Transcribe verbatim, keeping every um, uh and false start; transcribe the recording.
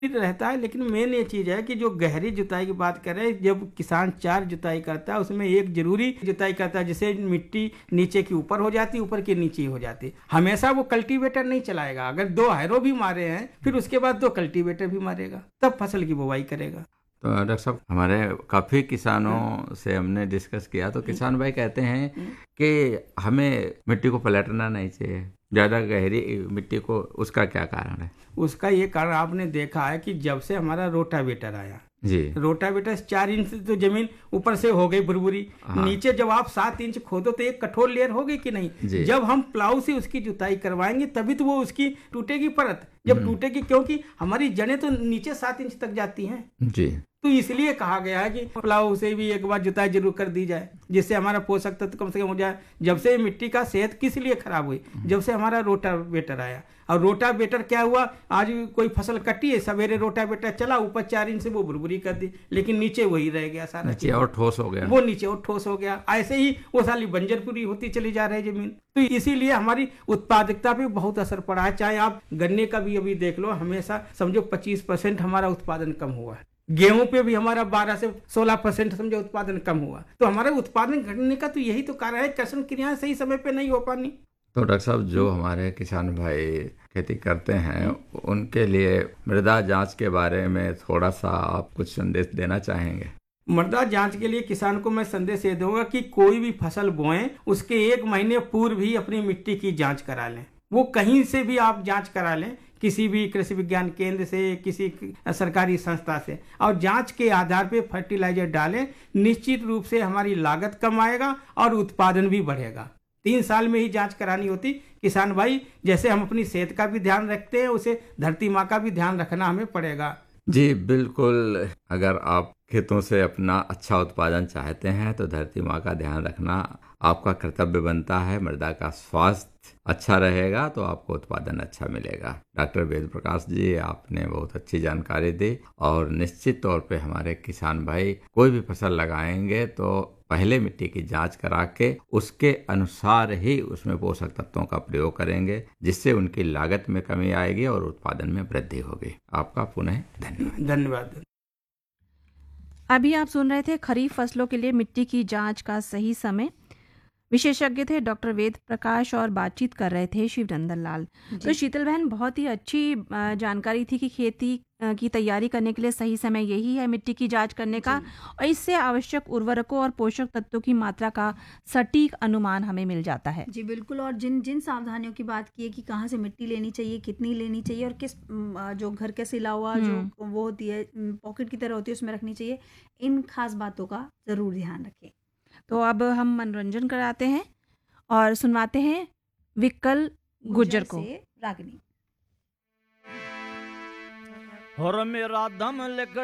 रहता है, लेकिन मेन ये चीज है कि जो गहरी जुताई की बात करें, जब किसान चार जुताई करता है उसमें एक जरूरी जुताई करता है जिससे मिट्टी नीचे की ऊपर हो जाती, ऊपर की नीचे हो जाती। हमेशा वो कल्टीवेटर नहीं चलाएगा, अगर दो हैरो भी मारे हैं फिर उसके बाद दो कल्टीवेटर भी मारेगा, तब फसल की बुवाई करेगा। तो डॉक्टर साहब, हमारे काफ़ी किसानों से हमने डिस्कस किया तो किसान भाई कहते हैं कि हमें मिट्टी को पलटना नहीं चाहिए, ज़्यादा गहरी मिट्टी को, उसका क्या कारण है? उसका ये कारण आपने देखा है कि जब से हमारा रोटावेटर आया जी, रोटावेटर चार इंच तो जमीन ऊपर से हो गई बुरबुरी, हाँ। नीचे जब आप सात इंच खोदो तो एक कठोर लेयर होगी कि नहीं। जब हम प्लाऊ से उसकी जुताई करवाएंगे तभी तो वो उसकी टूटेगी परत, जब टूटेगी, क्योंकि हमारी जड़ें तो नीचे सात इंच तक जाती हैं। जी, तो इसलिए कहा गया है कि प्लाऊ से भी एक बार जुताई जरूर कर दी जाए, जिससे हमारा पोषक तत्व कम से कम हो जाए। जब से मिट्टी का सेहत किस लिए खराब हुई, जब से हमारा रोटावेटर आया। और रोटावेटर क्या हुआ, आज कोई फसल कटी है, सवेरे रोटावेटर चला, ऊपर चार इंच से वो बुरबुरी कर दी, लेकिन नीचे वही रह गया सारा, नीचे और ठोस हो गया, वो नीचे और ठोस हो गया। ऐसे ही वो साली बंजरपुरी होती चली जा रही जमीन। तो इसीलिए हमारी उत्पादकता पे बहुत असर पड़ा है। चाहे आप गन्ने का भी अभी देख लो, हमेशा समझो पच्चीस परसेंट हमारा उत्पादन कम हुआ है। गेहूं पे भी हमारा बारह से सोलह परसेंट समझो उत्पादन कम हुआ। तो हमारा उत्पादन घटने का तो यही तो कारण है, कृषि क्रियाएं सही समय पे नहीं हो पानी। तो डॉक्टर साहब, जो हमारे किसान भाई खेती करते हैं उनके लिए मृदा जांच के बारे में थोड़ा सा आप कुछ संदेश देना चाहेंगे? मृदा जांच के लिए किसान को मैं संदेश ये दूंगा कि कोई भी फसल बोएं उसके एक महीने पूर्व ही अपनी मिट्टी की जांच करा लें। वो कहीं से भी आप जांच करा लें, किसी भी कृषि विज्ञान केंद्र से, किसी सरकारी संस्था से, और जांच के आधार पे फर्टिलाइजर डालें। निश्चित रूप से हमारी लागत कम आएगा और उत्पादन भी बढ़ेगा। तीन साल में ही जांच करानी होती किसान भाई। जैसे हम अपनी सेहत का भी ध्यान रखते हैं, उसे धरती माँ का भी ध्यान रखना हमें पड़ेगा। जी बिल्कुल, अगर आप खेतों से अपना अच्छा उत्पादन चाहते हैं तो धरती माँ का ध्यान रखना आपका कर्तव्य बनता है। मृदा का स्वास्थ्य अच्छा रहेगा तो आपको उत्पादन अच्छा मिलेगा। डॉक्टर वेद प्रकाश जी, आपने बहुत अच्छी जानकारी दी, और निश्चित तौर पे हमारे किसान भाई कोई भी फसल लगाएंगे तो पहले मिट्टी की जांच करा के उसके अनुसार ही उसमें पोषक तत्वों का प्रयोग करेंगे, जिससे उनकी लागत में कमी आएगी और उत्पादन में वृद्धि होगी। आपका पुनः धन्यवाद। धन्यवाद। अभी आप सुन रहे थे खरीफ फसलों के लिए मिट्टी की जांच का सही समय। विशेषज्ञ थे डॉक्टर वेद प्रकाश और बातचीत कर रहे थे शिवनंदन लाल। तो शीतल बहन, बहुत ही अच्छी जानकारी थी कि खेती की तैयारी करने के लिए सही समय यही है मिट्टी की जांच करने का, और इससे आवश्यक उर्वरकों और पोषक तत्वों की मात्रा का सटीक अनुमान हमें मिल जाता है। जी बिल्कुल। और जिन जिन सावधानियों की बात की है कि कहाँ से मिट्टी लेनी चाहिए, कितनी लेनी चाहिए, और किस जो घर के सिला हुआ जो वो होती है पॉकेट की तरह होती है उसमें रखनी चाहिए, इन खास बातों का जरूर ध्यान रखें। तो अब हम मनोरंजन कराते हैं और सुनवाते हैं विक्कल गुज्जर को रागिनी। और मेरा दम